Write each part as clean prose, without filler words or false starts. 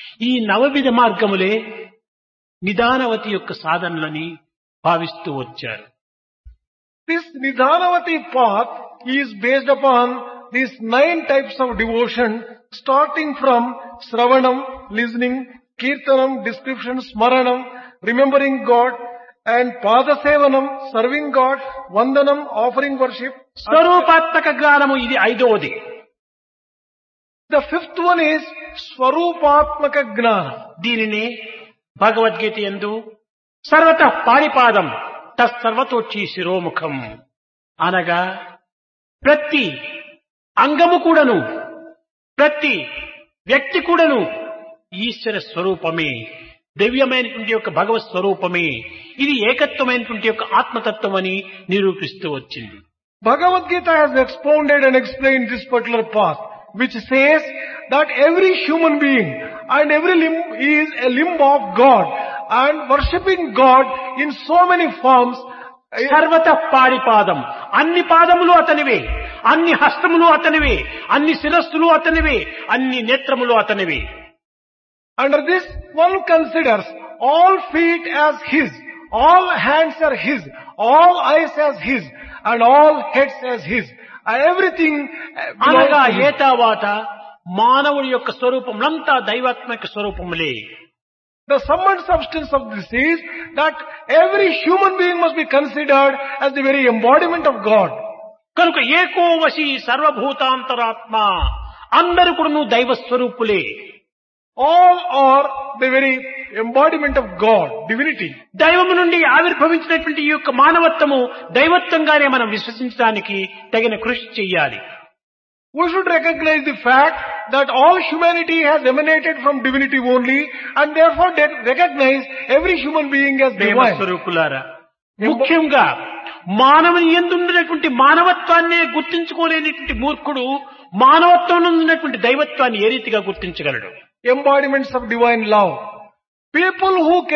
ఈ నవవిధ మార్గములే నిదానవతి యొక్క సాధనలని భావిస్తూ వచ్చారు. This Nidhanavati path is based upon these 9 types of devotion, starting from Sravanam, listening, Kirtanam, description, Smaranam, remembering God, and Padasevanam, serving God, Vandanam, offering worship. స్వరూపాత్మక జ్ఞానము ఇది ఐదవది. The fifth one is Swarupatmaka Gnana. దీనిని భగవద్గీత యందు సర్వతః పాణిపాదం తత్సర్వతోచ్చి శిరోముఖం అనగా ప్రతి అంగము కూడాను ప్రతి వ్యక్తి కూడాను ఈశ్వర స్వరూపమే, దివ్యమైనటువంటి యొక్క భగవత్ స్వరూపమే, ఇది ఏకత్వమైనటువంటి యొక్క ఆత్మతత్వం అని నిరూపిస్తూ వచ్చింది. Bhagavad Gita has expounded and explained this particular path, which says that every human being and every limb is a limb of God, and worshipping God in so many forms. సర్వతః పాణిపాదం, అన్ని పాదములు అతనివే, అన్ని హస్తములు అతనివే, అన్ని శిరస్సులు అతనివే, అన్ని నేత్రములు అతనివే. Under this, one considers all feet as his, all hands are his, all eyes as his, and all heads as his. Everything అనగా belongs to him. ఏతావాత మానవుడి యొక్క స్వరూపములంతా దైవాత్మక స్వరూపములే. The sum and substance of this is that every human being must be considered as the very embodiment of God. కనుక ఏకోవశి సర్వభూతాంతరాత్మ, అందరూ కూడాను దైవ స్వరూపులే. All are the very embodiment of God, divinity. దైవము నుండి ఆవిర్భవించినటువంటి ఈ యొక్క మానవత్వము దైవత్వంగానే మనం విశ్వసించడానికి తగిన కృషి చెయ్యాలి. We should recognize the fact that all humanity has emanated from divinity only, and therefore recognize every human being as Prema divine. స్వరూపులారా, ముఖ్యంగా మానవుని యందున్నటువంటి మానవత్వాన్నే గుర్తించుకోలేనటువంటి మూర్ఖుడు మానవత్వంలో ఉన్నటువంటి దైవత్వాన్ని ఏ రీతిగా గుర్తించగలడు? Embodiments of divine love. People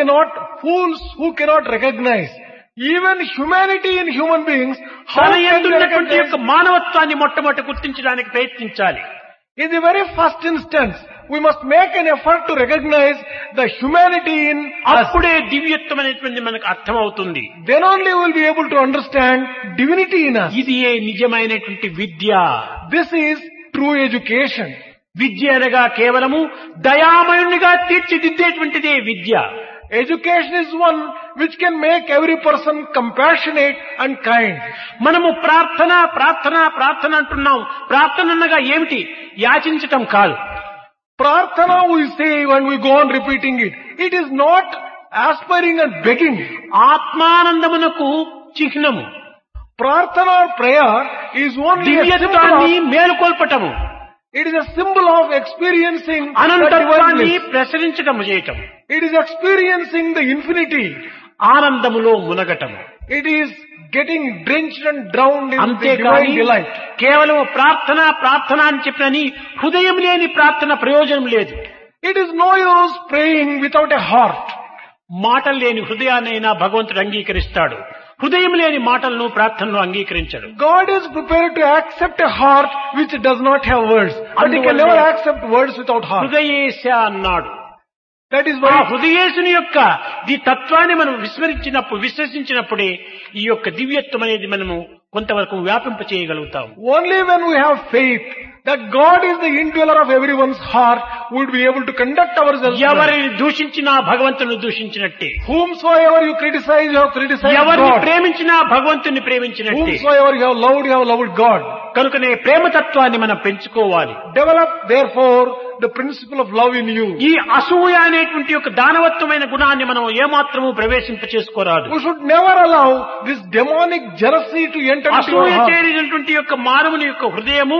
fools who cannot recognize even humanity in human beings, how తన can they యందున్నటువంటి recognize? యొక్క మానవత్వాన్ని మొట్టమొదటి గుర్తించడానికి ప్రయత్నించాలి. In the very first instance, we must make an effort to recognize the humanity in us. అప్పుడే దివ్యత్వం అనేటువంటి మనకు అర్థమవుతుంది. Then only we will be able to understand divinity in us. ఇది ఏ నిజమైనటువంటి విద్య. This is true education. విద్య అనగా కేవలము దయామయునిగా తీర్చిదిద్దేటువంటిదే విద్య. Education is one which can make every person compassionate and kind. మనము ప్రార్థన ప్రార్థన ప్రార్థన అంటున్నాం. ప్రార్థన అనగా ఏమిటి? యాచించటం కాదు. Prarthana we say when we go on repeating it. It is not aspiring and begging. ఆత్మానందమునకు చిహ్నము. Prarthana or prayer is only a దివ్యత్వాన్ని symbol మేలుకొల్పటము. it is a symbol of experiencing the అనంతత్వాన్ని divine bliss. ప్రసరించటము చేయటం. It is experiencing the infinity. ఆనందములో మునగటము. It is getting drenched and drowned in the అంతేకాని divine delight. కేవలం ప్రార్థన ప్రార్థన అని చెప్పినని హృదయం లేని ప్రార్థన ప్రయోజనం లేదు. It is no use praying without a heart. మాటలు లేని హృదయాన్నైనా భగవంతుడు అంగీకరిస్తాడు. హృదయం లేని మాటలను ప్రార్థనలు అంగీకరించడు. God is prepared to accept a heart which does not have words. But He can never accept words without heart. హృదయేశ అన్నాడు. That is ఆ why హృదయేశుని యొక్క ఈ తత్వాన్ని మనం విశ్వసించినప్పుడే ఈ యొక్క దివ్యత్వం అనేది మనము కొంతవరకు వ్యాపింప చేయగలుగుతాం. only when we have faith that God is the indweller of everyone's heart, we would be able to conduct ourselves. ఎవరిని దూషించినా భగవంతుని దూషించినట్టే. Whomsoever you criticize, you have criticized ఎవరిని God. ప్రేమించినా భగవంతుని ప్రేమించినట్టే. Whomsoever you have loved God. కనుకనే ప్రేమతత్వాన్ని మనం పెంచుకోవాలి. Develop therefore the principle of love in you. ఈ అసూయ అనేటువంటి యొక్క దానవత్వమైన గుణాన్ని మనం ఏమాత్రము ప్రవేశింప చేసుకోరాదు. We should never allow this demonic jealousy to enter into our అసూయ heart. చేరినటువంటి యొక్క మానవుని యొక్క హృదయము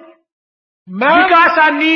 Man, వికాసాన్ని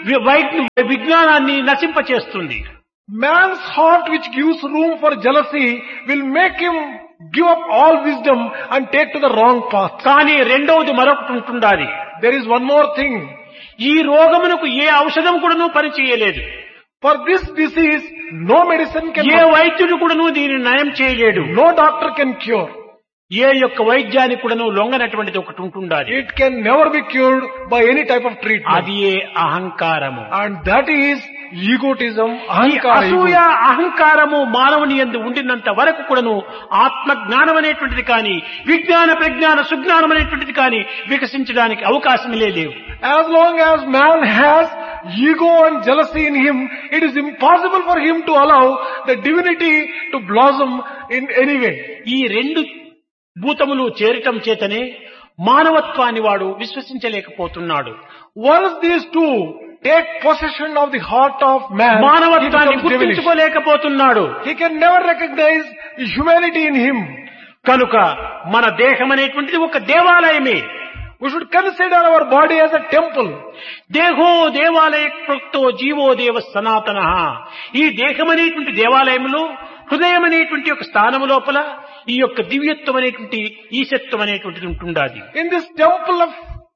విజ్ఞానాన్ని నశింపచేస్తుంది. man's heart which gives room for jealousy will make him give up all wisdom and take to the wrong path. కానీ రెండవది మరొకటి ఉంటుండాలి. There is one more thing. ఈ రోగమునకు ఏ ఔషధం కూడాను పనిచేయలేదు. For this disease, no medicine can ఏ వైద్యుడు కూడాను దీనిని నయం చేయలేడు. no doctor can cure. ఏ యొక్క వైద్యానికి కూడాను లొంగనటువంటిది ఒకటి ఉంటుండాలి. It can never be cured by any type of treatment. అది ఏ అహంకారము. And that is egotism, ఈ ahankara. అసూయ ego. అహంకారము మానవుని యందు ఉండినంత వరకు కూడాను ఆత్మ జ్ఞానం అనేటువంటిది కానీ విజ్ఞాన ప్రజ్ఞాన సుజ్ఞానం అనేటువంటిది కానీ వికసించడానికి అవకాశం లేవు. As long as man has ego and jealousy in him, it is impossible for him to allow the divinity to blossom in any way. ఈ రెండు భూతములు చేరటం చేతనే మానవత్వాన్ని వాడు విశ్వసించలేకపోతున్నాడు. Once these two take possession of the heart of man, he మానవత్వాన్ని becomes devilish. గుర్తించుకోలేకపోతున్నాడు. He can never recognize the humanity in him. కనుక మన దేహం అనేటువంటిది ఒక దేవాలయమే. We should consider our body as a temple. దేహో దేవాలయ ప్రోక్తో జీవో దేవ సనాతన. ఈ దేహం అనేటువంటి దేవాలయంలో హృదయం అనేటువంటి ఒక స్థానం లోపల ఈ యొక్క దివ్యత్వం అనేటువంటి ఈశత్వం అనేటువంటిది ఉంటుండాలి. In this temple of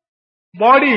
body,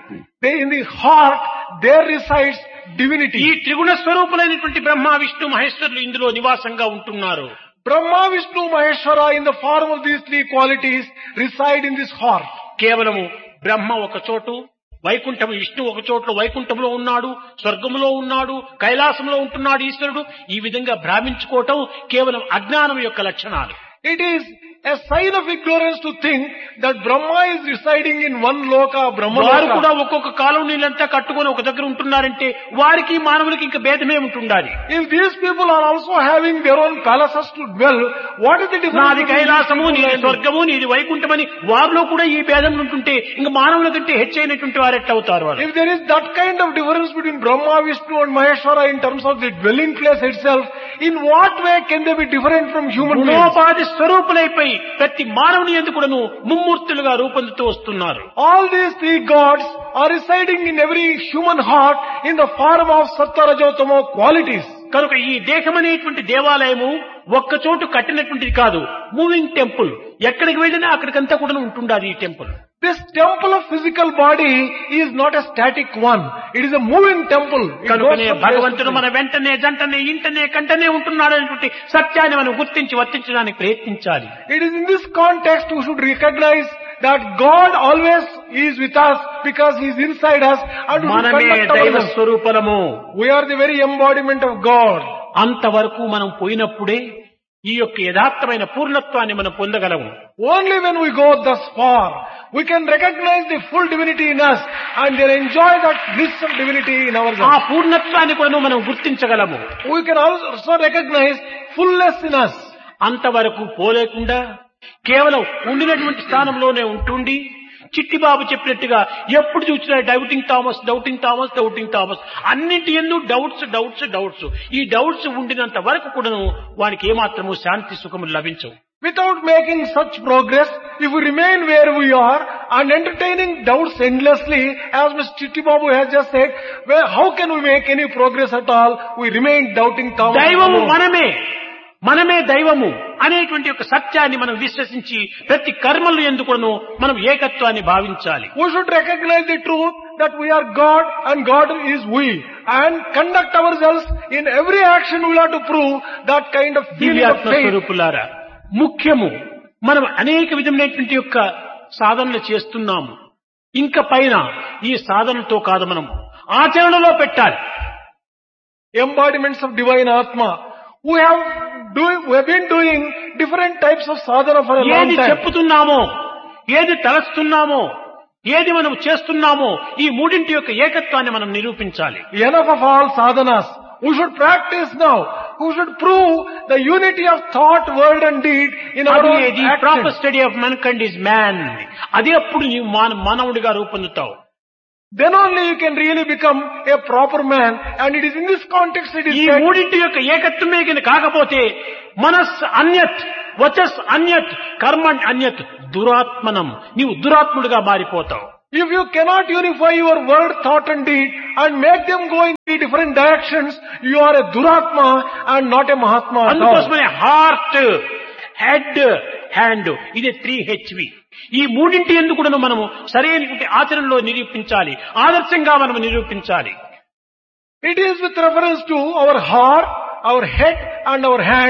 in the heart, there resides divinity. ఈ త్రిగుణ స్వరూపులైనటువంటి బ్రహ్మ విష్ణు మహేశ్వరులు ఇందులో నివాసంగా ఉంటున్నారు. Brahma, Vishnu, Maheshwara in the form of these three qualities reside in this heart. కేవలము బ్రహ్మ ఒక చోటు, వైకుంఠము విష్ణు ఒక చోట్ల వైకుంఠంలో ఉన్నాడు, స్వర్గంలో ఉన్నాడు, కైలాసంలో ఉంటున్నాడు ఈశ్వరుడు. ఈ విధంగా భ్రామించుకోవటం కేవలం అజ్ఞానం యొక్క లక్షణాలు. It is a sign of ignorance to think that Brahma is residing in one loka, Brahma వారు కూడా loka. ఒక్కొక్క కాలనీలంతా కట్టుకొని ఒక దగ్గర ఉంటున్నారంటే వారికి మానవులకి ఇంకా భేదమే ఉంటుండాలి. If these people are also having their own palaces to dwell, what is the difference? నాది between కైలాసము, these నీది people? స్వర్గము, నీది వైకుంఠమని వారిలో కూడా ఈ భేదం ఉంటుంటే ఇంకా మానవుల కంటే హెచ్చైనటువంటి వారు ఎట్లవుతారు వారు? If there is that kind of difference between Brahma, Vishnu and Maheshwara in terms of the dwelling place itself, in what way can they be different from human beings? గుణోపాధి స్వరూపులైపోయి ప్రతి మానవుని యందు కూడాను ముమ్మూర్తులుగా రూపొందుతూ వస్తున్నారు. All these three gods are residing in every human heart in the form of Sattva, Rajo, Tamo qualities. కనుక ఈ దేహం అనేటువంటి దేవాలయము ఒక్క చోటు కట్టినటువంటిది కాదు, మూవింగ్ టెంపుల్. ఎక్కడికి వెళ్ళినా అక్కడికంతా కూడా ఉంటుండాలి ఈ temple. This temple of physical body is not a static one. It is a moving temple. It goes కనుకనే from place to భగవంతుడు place. మన వెంటనే జంటనే ఇంటనే కంటనే ఉంటున్నాడు అనేటువంటి సత్యాన్ని మనం గుర్తించి వర్తించడానికి ప్రయత్నించాలి. It is in this context we should recognize that God always is with us because He is inside us and we should మనమే conduct దైవ ourselves. స్వరూపము. We are the very embodiment of God. అంతవరకు మనం పోయినప్పుడే ఈ యొక్క యథార్థమైన పూర్ణత్వాన్ని మనం పొందగలము. Only when we go thus far, we can recognize the full divinity in us and then enjoy that bliss of divinity in ఆ ourselves. పూర్ణత్వాన్ని కూడా మనం గుర్తించగలము. We can also recognize fullness in us. అంతవరకు పోలేకుండా కేవలం ఉండినటువంటి స్థానంలోనే ఉంటుండి చిట్టిబాబు చెప్పినట్టుగా ఎప్పుడు చూసినా doubting Thomas doubting Thomas doubting Thomas అన్నింటి ఎందు డౌట్స్ డౌట్స్ డౌట్స్. ఈ డౌట్స్ ఉండినంత వరకు కూడాను వానికి ఏమాత్రము శాంతి సుఖములు లభించవు. Without making such progress, if we remain where we are and entertaining doubts endlessly, as Mr. Chitti Babu has just said, well, how can we make any progress at all? We remain doubting Thomas. దైవము alone. మనమే దైవము అనేటువంటి ఒక సత్యాన్ని మనం విశ్వసించి ప్రతి కర్మలు ఎందుకును మనం ఏకత్వాన్ని భావించాలి. We should recognize the truth that we are God and God is we, and conduct ourselves in every action. We have to prove that kind of feeling of దివ్యాత్మ faith. స్వరూపులారా, ముఖ్యము మనం అనేక విధమైనటువంటి యొక్క సాధనలు చేస్తున్నాము. ఇంకా పైన ఈ సాధనతో కాదు మనం ఆచరణలో పెట్టాలి. Embodiments of divine Atma. We have been doing different types of sadhana for a long ఏది time. చెప్పుతున్నామో, ఏది తలస్తున్నామో, ఏది మనం చేస్తున్నామో ఈ మూడింటి యొక్క ఏకత్వాన్ని మనం నిరూపించాలి. Enough of all sadhanas. We should practice now. We should prove the unity of thought, word and deed in our own అది proper actions. Study of మన్కైండ్ is man. అదే అప్పుడు నీవు మానవుడిగా రూపొందుతావు. Then only you can really become a proper man, and it is in this context it is ఈ said, మూడింటి యొక్క ఏకత్వమే కింద కాకపోతే మనస్ అన్యత్, వచస్ అన్యత్, కర్మ అన్యత్, దురాత్మనం. నీవు దురాత్ముడిగా మారిపోతావు. if you cannot unify your word, thought and deed and make them go in three different directions, you are a duratma and not a mahatma at all. అందుకోసమనే heart, head, hand, ఇది 3HV. ఈ మూడింటి ఎందుకు కూడా మనము సరైనటువంటి ఆచరణలో నిరూపించాలి, ఆదర్శంగా మనం నిరూపించాలి. It is with reference to our heart, our head and our hand.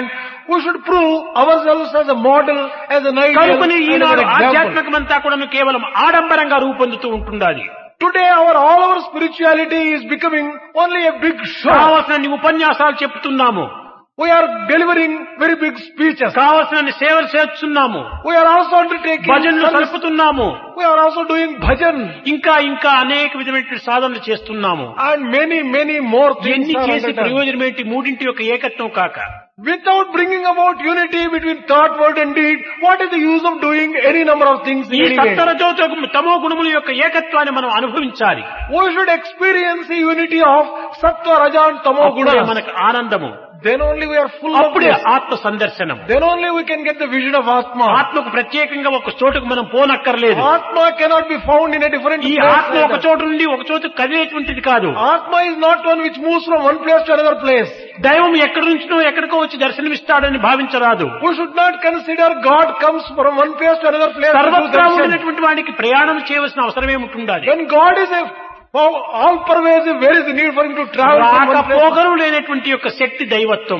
we should prove ourselves as a model, as an ideal, కనుకని and as Eenadu an example. ఆధ్యాత్మికమంతా కూడా కేవలం ఆడంబరంగా రూపొందుతూ ఉంటుండాలి. Today all our spirituality is becoming only a big show. కావలసిన ఉపన్యాసాలు చెప్తున్నాము, We are delivering very big speeches. కావలసిన సేవలు చేస్తున్నాము, We are also undertaking భజనలు service. సలుపుతున్నాము, We are also doing bhajan ఇంకా అనేక విధమైన సాధనలు చేస్తున్నాము. and many more things ఎన్ని are చేసి undertaken. ప్రయోజనం ఏంటి? మూడింటి యొక్క ఏకత్వం కాక Without bringing about unity between thought, word and deed, what is the use of doing any number of things ఈ in any way? సత్వరజో తమో గుణముల యొక్క ఏకత్వాన్ని మనం అనుభవించాలి. We should experience the unity of sattva, raja and tamo అప్పుడే gunas. మనకు ఆనందము, Then only we are full of అప్పుడే this. ఆత్మ సందర్శనం. Then only we can get the vision of Atma. ఆత్మకు ప్రత్యేకంగా ఒక చోటుకు మనం పోనక్కర్లేదు. Atma cannot be found in a different ఈ place. ఆత్మ ఒక చోటు నుండి ఒక చోటు కదిలేటువంటిది కాదు. Atma is not one which moves from one place to another place. దైవం ఎక్కడి నుంచినో ఎక్కడికో వచ్చి దర్శనమిస్తాడని భావించరాదు. We should not consider God comes from one place to another place. to do సర్వత్రా darshan. ఉండినటువంటి వాడికి ప్రయాణం చేయవలసిన అవసరం ఏముంటుండాలి? When God is all pervasive, where is the need for him to travel from one place? రాకపోకలు లేనటువంటి యొక్క శక్తి దైవత్వం.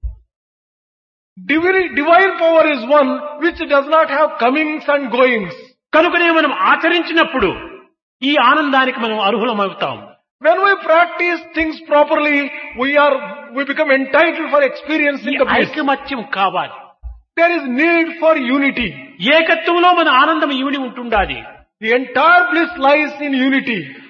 Divine power is one which does not have comings and goings. కనుకనే మనం ఆచరించినప్పుడు ఈ ఆనందానికి మనం అర్హులమవుతాం. When we practice things properly, we become entitled for experiencing ఈ the bliss. ఐకమత్యం కావాలి. There is need for unity. ఏకత్వంలో మన ఆనందం ఇమిడి ఉంటుండాలి. The entire bliss lies in unity.